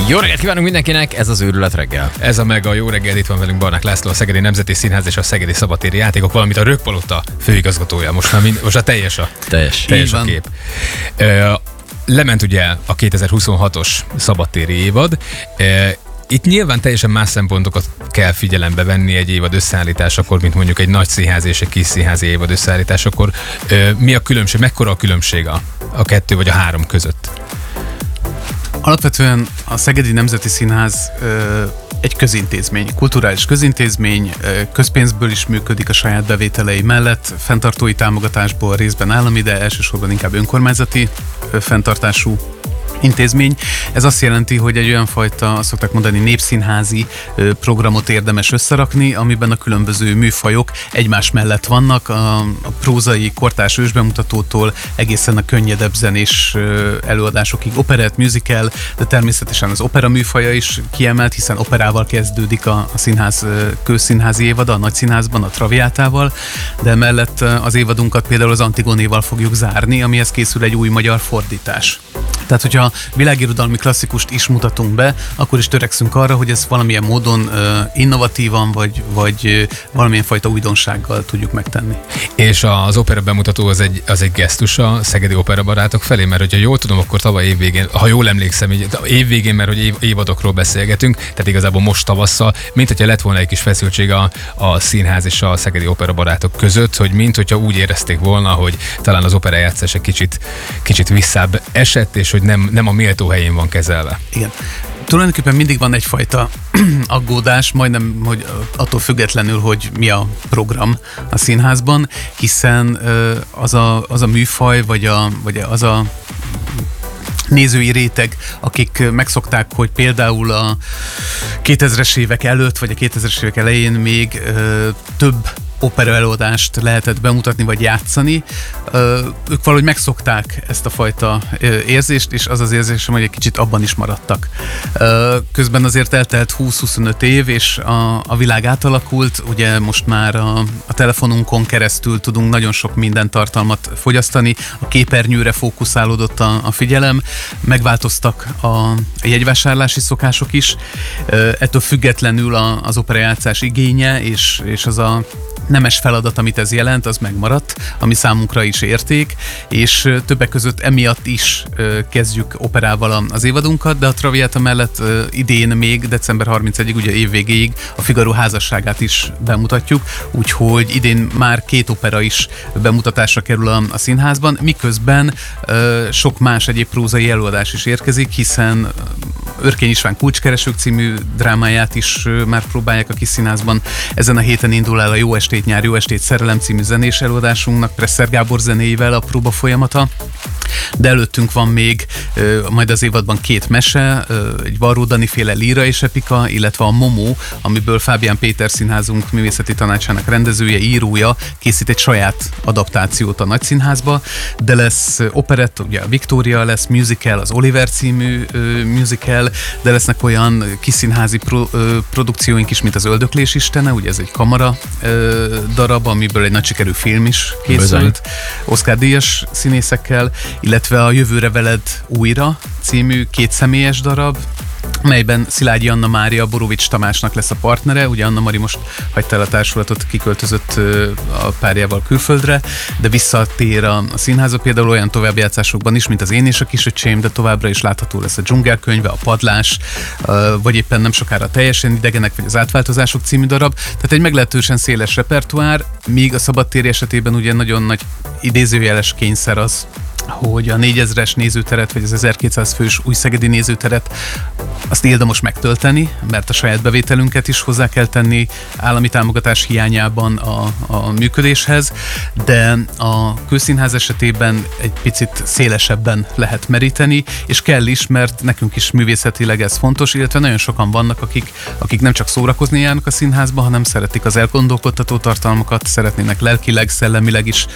Jó reggelt kívánunk mindenkinek, ez az Őrület reggel. Ez a Mega Jó reggel, itt van velünk Barnák László, a Szegedi Nemzeti Színház és a Szegedi Szabadtéri Játékok, valamint a Rögpalota főigazgatója. Most a teljes a kép. Lement ugye a 2026-os szabadtéri évad. Itt nyilván teljesen más szempontokat kell figyelembe venni egy évad összeállításakor, mint mondjuk egy nagy színház és egy kis színházi évad összeállításakor. Mi a különbség, mekkora a különbség a kettő vagy a három között? Alapvetően a Szegedi Nemzeti Színház egy közintézmény, kulturális közintézmény, közpénzből is működik a saját bevételei mellett, fenntartói támogatásból részben állami, de elsősorban inkább önkormányzati fenntartású intézmény. Ez azt jelenti, hogy egy olyan fajta, azt szokták mondani, népszínházi programot érdemes összerakni, amiben a különböző műfajok egymás mellett vannak, a prózai kortárs ősbemutatótól egészen a könnyedebb zenés előadásokig, operett, musical, de természetesen az opera műfaja is kiemelt, hiszen operával kezdődik a színház közszínházi évada, a nagyszínházban, a Traviátával, de mellett az évadunkat például az Antigonéval fogjuk zárni, amihez készül egy új magyar fordítás. Tehát, hogyha világirodalmi klasszikust is mutatunk be, akkor is törekszünk arra, hogy ezt valamilyen módon innovatívan, vagy valamilyen fajta újdonsággal tudjuk megtenni. És az opera bemutató az egy gesztus a szegedi operabarátok felé, mert hogyha jól tudom, akkor tavaly évvégén, ha jól emlékszem, évvégén, mert hogy évadokról beszélgetünk, tehát igazából most tavasszal, mint hogyha lett volna egy kis feszültség a színház és a szegedi operabarátok között, hogy mint hogyha úgy érezték volna, hogy talán az operajátszás egy kicsit visszább esett, és hogy nem a méltó helyén van kezelve. Igen. Tulajdonképpen mindig van egyfajta aggódás, majdnem hogy attól függetlenül, hogy mi a program a színházban, hiszen az a műfaj, vagy az a nézői réteg, akik megszokták, hogy például a 2000-es évek előtt, vagy a 2000-es évek elején még több opera előadást lehetett bemutatni vagy játszani. Ők valahogy megszokták ezt a fajta érzést, és az érzésem, hogy egy kicsit abban is maradtak. Közben azért eltelt 20-25 év, és a világ átalakult, ugye most már a telefonunkon keresztül tudunk nagyon sok minden tartalmat fogyasztani, a képernyőre fókuszálódott a figyelem, megváltoztak a jegyvásárlási szokások is, ettől függetlenül az operajátszás igénye, és az a nemes feladat, amit ez jelent, az megmaradt, ami számunkra is érték, és többek között emiatt is kezdjük operával az évadunkat, de a Traviata mellett idén még december 31-ig, ugye évvégéig a Figaro házasságát is bemutatjuk, úgyhogy idén már 2 opera is bemutatásra kerül a színházban, miközben sok más egyéb prózai előadás is érkezik, hiszen Örkény István Kulcskeresők című drámáját is már próbálják a kis színházban. Ezen a héten indul el a Jó estét nyár, Jó estét szerelem című zenés előadásunknak Presser Gábor zenéivel a próba folyamata. De előttünk van még majd az évadban 2 mese, egy Varró Dani féle líra és epika, illetve a Momó, amiből Fábián Péter színházunk művészeti tanácsának rendezője, írója készít egy saját adaptációt a Nagyszínházba, de lesz operett, ugye a Viktória, lesz musical, az Oliver című musical, de lesznek olyan kiszínházi produkcióink is, mint az Öldöklés istene, ugye ez egy kamara darab, amiből egy nagy sikerű film is készült, Oscar-díjas színészekkel, illetve a Jövőre veled újra című 2 személyes darab, melyben Szilágyi Anna Mária Borovics Tamásnak lesz a partnere. Ugye Anna Mari most hagyta el a társulatot, kiköltözött a párjával külföldre, de visszatér a színházba, például olyan továbbjátszásokban is, mint az Én és a kisöcsém, de továbbra is látható lesz a Dzsungelkönyve, a Padlás, vagy éppen nem sokára Teljesen idegenek, vagy az Átváltozások című darab. Tehát egy meglehetősen széles repertoár, míg a szabadtéri esetében ugye nagyon nagy idézőjeles kényszer az, hogy a 4000-es nézőteret, vagy az 1200 fős Újszegedi nézőteret azt érdemes megtölteni, mert a saját bevételünket is hozzá kell tenni állami támogatás hiányában a működéshez, de a Kőszínház esetében egy picit szélesebben lehet meríteni, és kell is, mert nekünk is művészetileg ez fontos, illetve nagyon sokan vannak, akik nem csak szórakozni járnak a színházba, hanem szeretik az elgondolkodtató tartalmakat, szeretnének lelkileg, szellemileg is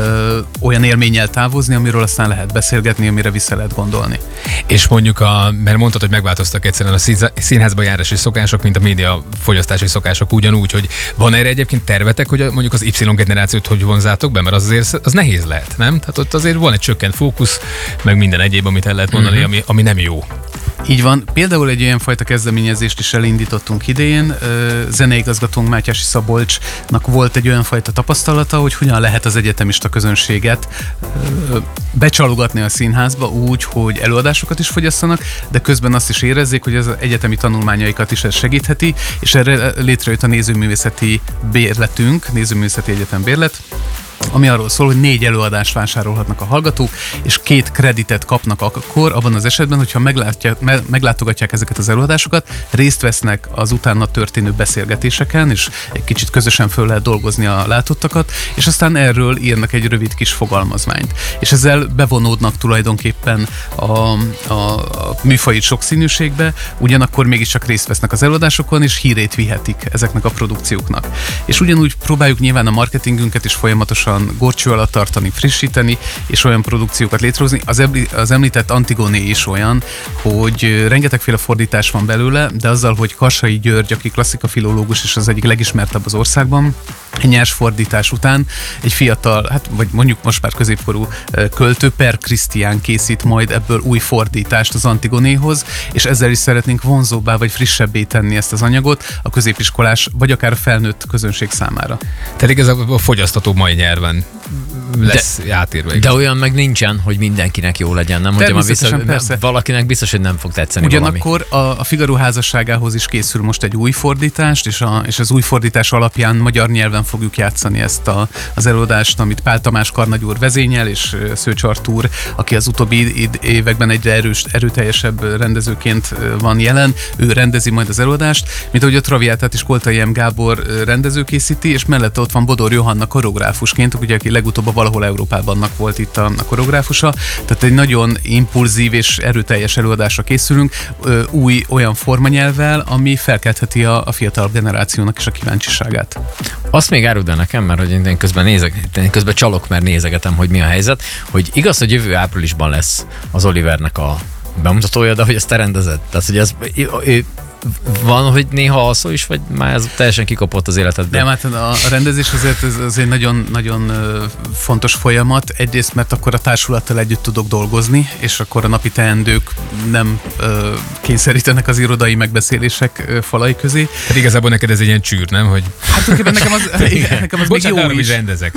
olyan élménnyel távozni, amiről aztán lehet beszélgetni, amire vissza lehet gondolni. És mondjuk, mert mondtad, hogy megváltoztak egyszerűen a színházba járási szokások, mint a média fogyasztási szokások ugyanúgy, hogy van erre egyébként tervetek, hogy mondjuk az Y generációt hogy vonzátok be, mert az azért az nehéz lehet, nem? Tehát ott azért van egy csökkent fókusz, meg minden egyéb, amit el lehet mondani, ami nem jó. Így van. Például egy olyan fajta kezdeményezést is elindítottunk idén. Zeneigazgatónk Mátyási Szabolcsnak volt egy olyan fajta tapasztalata, hogy hogyan lehet az egyetemista közönséget becsalogatni a színházba úgy, hogy előadásokat is fogyasszanak, de közben azt is érezzék, hogy az egyetemi tanulmányaikat is ez segítheti, és erre létrejött a nézőművészeti bérletünk, Nézőművészeti Egyetem bérlet, ami arról szól, hogy 4 előadást vásárolhatnak a hallgatók, és 2 kreditet kapnak akkor, abban az esetben, hogyha meglátogatják ezeket az előadásokat, részt vesznek az utána történő beszélgetéseken, és egy kicsit közösen föl lehet dolgozni a látottakat, és aztán erről írnak egy rövid kis fogalmazmányt. És ezzel bevonódnak tulajdonképpen a műfaji sokszínűségbe, ugyanakkor mégiscsak részt vesznek az előadásokon, és hírét vihetik ezeknek a produkcióknak. És ugyanúgy próbáljuk nyilván a marketingünket is folyamatosan górcső alatt tartani, frissíteni, és olyan produkciókat létrehozni. Az említett Antigoné is olyan, hogy rengetegféle fordítás van belőle, de azzal, hogy Karsai György, aki klasszikafilológus és az egyik legismertebb az országban, egy nyers fordítás után egy fiatal, vagy mondjuk most már középkorú költő, Per Krisztián készít majd ebből új fordítást az Antigonéhoz, és ezzel is szeretnénk vonzóbbá vagy frissebbé tenni ezt az anyagot a középiskolás, vagy akár a felnőtt közönség számára. Tehát igazából fogyasztható mai nyelven lesz átírva. De olyan meg nincsen, hogy mindenkinek jó legyen, nem? Hogy valakinek biztos, hogy nem fog tetszeni. Ugyanakkor a Figaro házasságához is készül most egy új fordítást, és az új fordítás alapján magyar nyelven fogjuk játszani ezt az előadást, amit Pál Tamás karnagyúr vezényel, és Szőcs Artúr, aki az utóbbi években egyre erőteljesebb rendezőként van jelen, ő rendezi majd az előadást, mint ahogy a Traviátát is Koltai M. Gábor rendező készíti, és mellette ott van Bodor Johanna koreográfusként, ugye, aki legutóbb a Valahol Európában volt itt a koreográfusa, tehát egy nagyon impulzív és erőteljes előadásra készülünk, új olyan formanyelvvel, ami felkeltheti a fiatal generációnak is a kíváncsiságát. Azt még áruld el nekem, mert hogy én közben csalok, mert nézegetem, hogy mi a helyzet, hogy igaz, hogy jövő áprilisban lesz az Olivernek a bemutatója, de hogy ezt te rendezed? Tehát, hogy ez van, hogy néha alszol is, vagy már ez teljesen kikapott az életedben? Nem, hát a rendezés azért ez egy nagyon fontos folyamat. Egyrészt, mert akkor a társulattal együtt tudok dolgozni, és akkor a napi teendők nem kényszerítenek az irodai megbeszélések falai közé. Hát igazából neked ez egy ilyen csűr, nem? Hogy... Hát nekem az még jó is. Rendezek.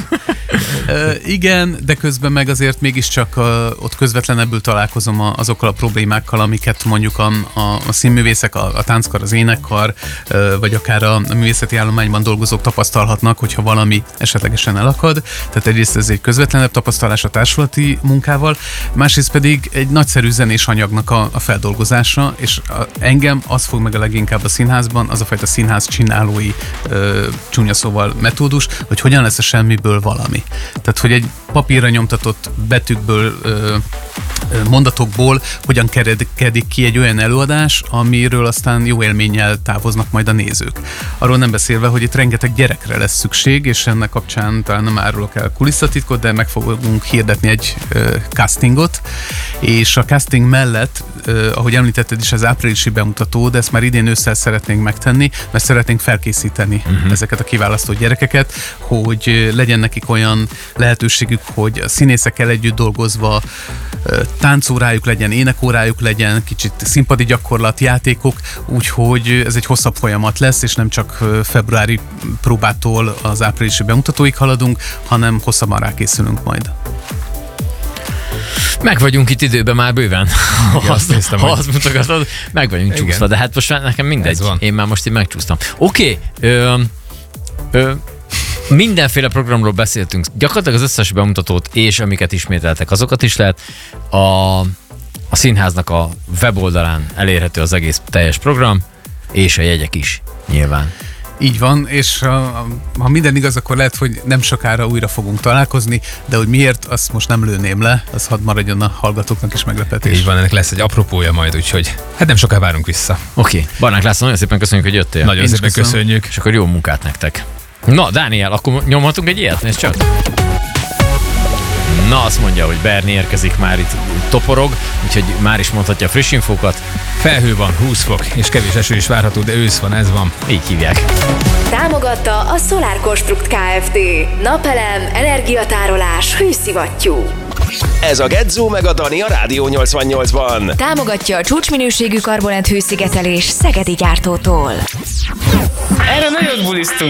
Igen, de közben meg azért mégiscsak ott közvetlenebbül találkozom azokkal a problémákkal, amiket mondjuk a színművészek, a tánckar, az énekkar, vagy akár a művészeti állományban dolgozók tapasztalhatnak, hogyha valami esetlegesen elakad. Tehát egyrészt ez egy közvetlenebb tapasztalás a társulati munkával, másrészt pedig egy nagyszerű zenés anyagnak a feldolgozása, és engem az fog meg a leginkább a színházban, az a fajta színház csinálói csúnya szóval metódus, hogy hogyan lesz a semmiből valami. Tehát, hogy egy papírra nyomtatott betűkből, mondatokból hogyan kerekedik ki egy olyan előadás, amiről aztán jó élménnyel távoznak majd a nézők. Arról nem beszélve, hogy itt rengeteg gyerekre lesz szükség, és ennek kapcsán talán nem árulok el kulisszatitkot, de meg fogunk hirdetni egy castingot, és a casting mellett, ahogy említetted is, az áprilisi bemutató, de ezt már idén ősszel szeretnénk megtenni, mert szeretnénk felkészíteni ezeket a kiválasztott gyerekeket, hogy legyen nekik olyan lehetőségük, hogy a színészekkel együtt dolgozva táncórájuk legyen, énekórájuk legyen, kicsit színpadi gyakorlat, játékok, úgyhogy ez egy hosszabb folyamat lesz, és nem csak februári próbától az áprilisi bemutatóig haladunk, hanem hosszabban rákészülünk majd. Meg vagyunk itt időben már bőven. Ha azt mutogatod, meg vagyunk csúszva, de hát most nekem mindegy. Én már most így megcsúsztam. Oké, mindenféle programról beszéltünk. Gyakorlatilag az összes bemutatót és amiket ismételtek, azokat is lehet. A színháznak a weboldalán elérhető az egész teljes program, és a jegyek is nyilván. Így van, és ha minden igaz, akkor lehet, hogy nem sokára újra fogunk találkozni, de hogy miért, azt most nem lőném le, az hadd maradjon a hallgatóknak is meglepetés. Így van, ennek lesz egy apropója majd, úgyhogy hát nem soká várunk vissza. Oké. Barnák László, nagyon szépen köszönjük, hogy jöttél. Nagyon szépen köszönjük. És akkor jó munkát nektek. Na, Dániel, akkor nyomhatunk egy ilyet? Nézd csak. Na, azt mondja, hogy Berni érkezik, már itt toporog, úgyhogy már is mondhatja a friss infókat. Felhő van, 20 fok, és kevés eső is várható, de ősz van, ez van. Így hívják. Támogatta a Solar Construct Kft. Napelem, energiatárolás, hőszivattyú. Ez a Gedzó meg a Dani a Rádió 88-ban. Támogatja a csúcsminőségű karbonát hőszigetelés Szegedi gyártótól. Erre nagyon bulisztunk.